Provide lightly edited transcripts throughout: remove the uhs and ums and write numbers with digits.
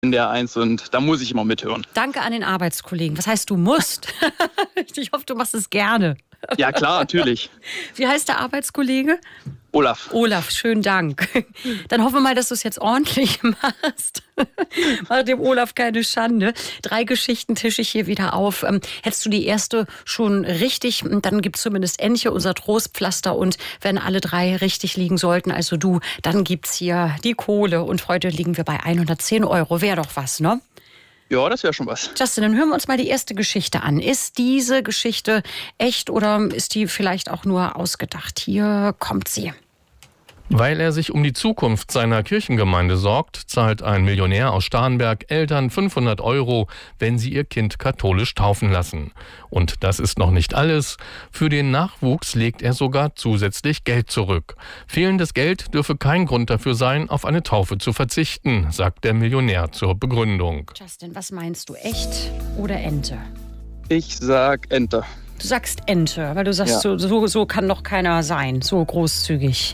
NDR1 und da muss ich immer mithören. Danke an den Arbeitskollegen. Was heißt, du musst? Ich hoffe, du machst es gerne. Ja klar, natürlich. Wie heißt der Arbeitskollege? Olaf. Olaf, schönen Dank. Dann hoffen wir mal, dass du es jetzt ordentlich machst. Mach dem Olaf keine Schande. 3 Geschichten tische ich hier wieder auf. Hättest du die erste schon richtig, dann gibt es zumindest Entche, unser Trostpflaster. Und wenn alle 3 richtig liegen sollten, also du, dann gibt es hier die Kohle. Und heute liegen wir bei 110 €. Wäre doch was, ne? Ja, das wäre schon was. Justin, dann hören wir uns mal die erste Geschichte an. Ist diese Geschichte echt oder ist die vielleicht auch nur ausgedacht? Hier kommt sie. Weil er sich um die Zukunft seiner Kirchengemeinde sorgt, zahlt ein Millionär aus Starnberg Eltern 500 €, wenn sie ihr Kind katholisch taufen lassen. Und das ist noch nicht alles. Für den Nachwuchs legt er sogar zusätzlich Geld zurück. Fehlendes Geld dürfe kein Grund dafür sein, auf eine Taufe zu verzichten, sagt der Millionär zur Begründung. Justin, was meinst du, echt oder Ente? Ich sag Ente. Du sagst Ente, weil du sagst, Ja. so kann doch keiner sein, so großzügig.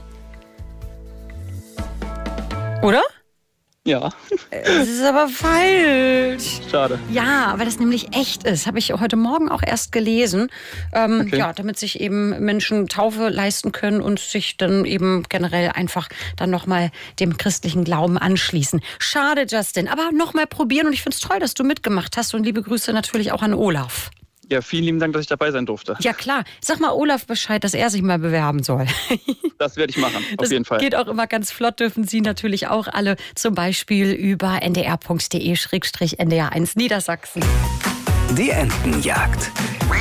Oder? Ja, Das ist aber falsch. schade. Ja, weil das nämlich echt ist. Habe ich heute Morgen auch erst gelesen. Okay. Ja, damit sich eben Menschen Taufe leisten können und sich dann eben generell einfach dann nochmal dem christlichen Glauben anschließen. Schade, Justin. Aber nochmal probieren. Und ich finde es toll, dass du mitgemacht hast. Und liebe Grüße natürlich auch an Olaf. Ja, vielen lieben Dank, dass ich dabei sein durfte. Ja, klar. Sag mal Olaf Bescheid, dass er sich mal bewerben soll. Das werde ich machen, auf jeden Fall. Das geht auch immer ganz flott, dürfen Sie natürlich auch alle, zum Beispiel über ndr.de/ndr1 Niedersachsen. Die Entenjagd.